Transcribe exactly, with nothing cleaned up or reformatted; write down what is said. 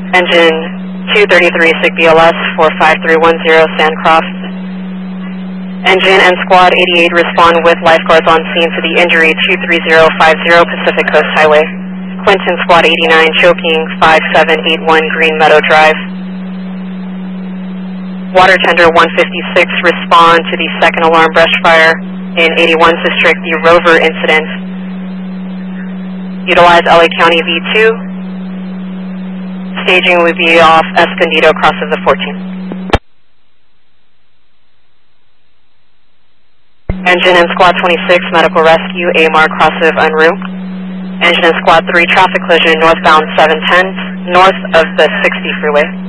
Engine two thirty-three S I G B L S four five three one zero Sandcroft. Engine and Squad eighty-eight respond with lifeguards on scene to the injury two three zero five zero Pacific Coast Highway. Clinton Squad eighty-nine choking five seven eight one Green Meadow Drive. Water Tender one fifty-six respond to the second alarm brush fire in eighty-one District, the Rover incident. Utilize L A County V two. Staging will be off Escondido, crosses the fourteen. Engine and Squad twenty-six, medical rescue, A M R crosses Unruh. Engine and Squad three, traffic collision northbound seven ten, north of the sixty freeway.